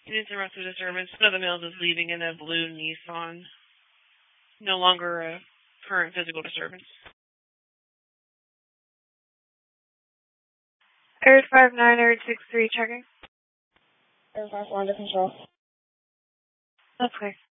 Uninterrupted disturbance. One of the males is leaving in a blue Nissan. No longer a current physical disturbance. Air 59, Air 63, checking. Air 51 to control. Okay.